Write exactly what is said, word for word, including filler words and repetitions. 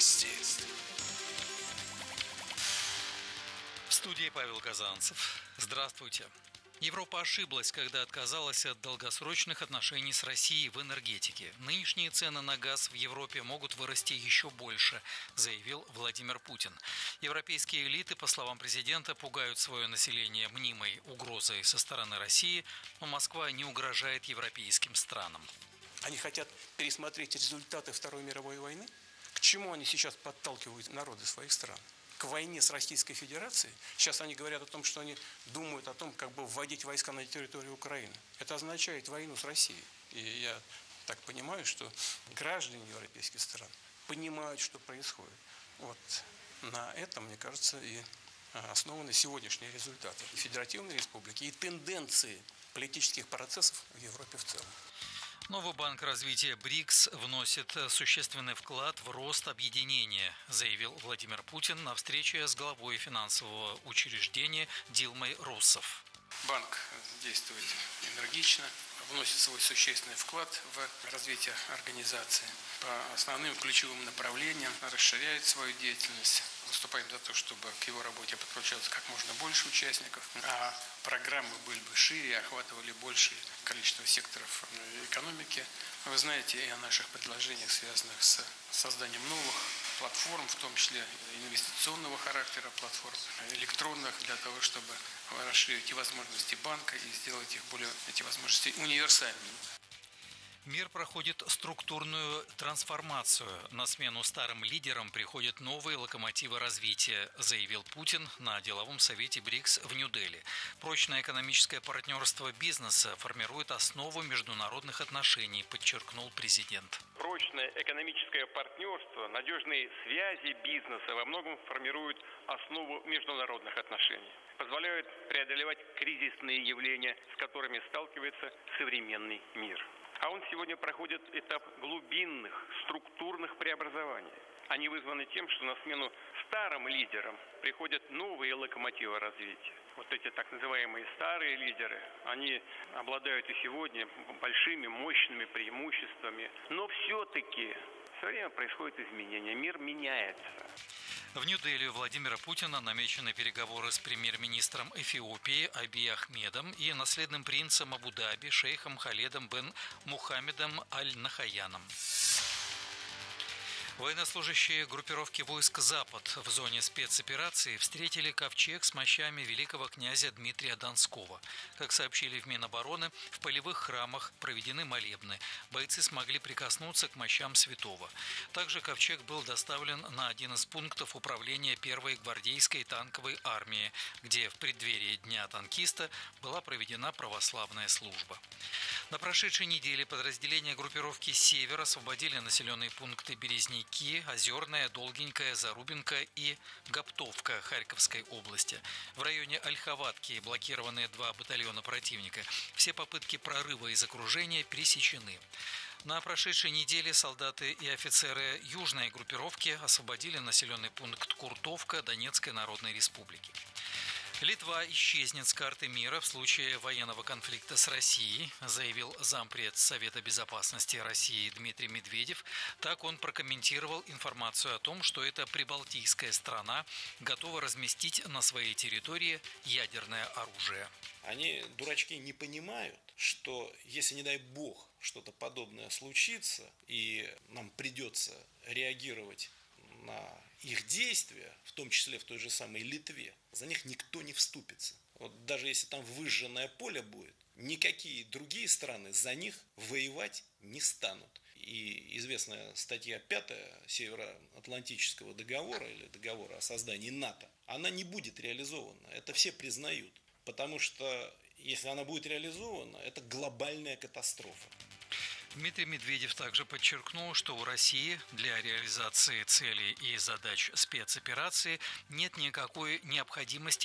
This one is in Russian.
Новости. В студии Павел Казанцев. Здравствуйте. Европа ошиблась, когда отказалась от долгосрочных отношений с Россией в энергетике. Нынешние цены на газ в Европе могут вырасти еще больше, заявил Владимир Путин. Европейские элиты, по словам президента, пугают свое население мнимой угрозой со стороны России, но Москва не угрожает европейским странам. Они хотят пересмотреть результаты Второй мировой войны. К чему они сейчас подталкивают народы своих стран? К войне с Российской Федерацией. Сейчас они говорят о том, что они думают о том, как бы вводить войска на территорию Украины. Это означает войну с Россией. И я так понимаю, что граждане европейских стран понимают, что происходит. Вот на этом, мне кажется, и основаны сегодняшние результаты Федеративной Республики и тенденции политических процессов в Европе в целом. Новый банк развития БРИКС вносит существенный вклад в рост объединения, заявил Владимир Путин на встрече с главой финансового учреждения Дилмой Руссофф. Банк действует энергично, вносит свой существенный вклад в развитие организации. По основным ключевым направлениям расширяет свою деятельность. Выступаем за то, чтобы к его работе подключалось как можно больше участников, а программы были бы шире, охватывали большее количество секторов экономики. Вы знаете и о наших предложениях, связанных с созданием новых платформ, в том числе инвестиционного характера платформ, электронных, для того, чтобы расширить и возможности банка и сделать их более, эти возможности универсальными. Мир проходит структурную трансформацию. На смену старым лидерам приходят новые локомотивы развития, заявил Путин на деловом совете БРИКС в Нью-Дели. Прочное экономическое партнерство бизнеса формирует основу международных отношений, подчеркнул президент. Прочное экономическое партнерство, надежные связи бизнеса во многом формируют основу международных отношений, позволяют преодолевать кризисные явления, с которыми сталкивается современный мир. А он сегодня проходит этап глубинных, структурных преобразований. Они вызваны тем, что на смену старым лидерам приходят новые локомотивы развития. Вот эти так называемые старые лидеры, они обладают и сегодня большими, мощными преимуществами. Но все-таки все время происходят изменения, мир меняется. В Нью-Дели у Владимира Путина намечены переговоры с премьер-министром Эфиопии Абий Ахмедом и наследным принцем Абу-Даби шейхом Халедом бен Мухаммедом Аль-Нахаяном. Военнослужащие группировки войск «Запад» в зоне спецоперации встретили ковчег с мощами великого князя Дмитрия Донского. Как сообщили в Минобороны, в полевых храмах проведены молебны. Бойцы смогли прикоснуться к мощам святого. Также ковчег был доставлен на один из пунктов управления первой гвардейской танковой армии, где в преддверии Дня танкиста была проведена православная служба. На прошедшей неделе подразделения группировки «Север» освободили населенные пункты Березники, Озерная, Долгенькая, Зарубинка и Гоптовка Харьковской области. В районе Ольховатки блокированы два батальона противника. Все попытки прорыва из окружения пресечены. На прошедшей неделе солдаты и офицеры южной группировки освободили населенный пункт Куртовка Донецкой Народной Республики. Литва исчезнет с карты мира в случае военного конфликта с Россией, заявил зампред Совета безопасности России Дмитрий Медведев. Так он прокомментировал информацию о том, что эта прибалтийская страна готова разместить на своей территории ядерное оружие. Они, дурачки, не понимают, что если, не дай бог, что-то подобное случится, и нам придется реагировать на их действия, в том числе в той же самой Литве, за них никто не вступится. Вот даже если там выжженное поле будет, никакие другие страны за них воевать не станут. И известная статья пятая Североатлантического договора или договора о создании НАТО, она не будет реализована. Это все признают. Потому что если она будет реализована, это глобальная катастрофа. Дмитрий Медведев также подчеркнул, что у России для реализации целей и задач спецоперации нет никакой необходимости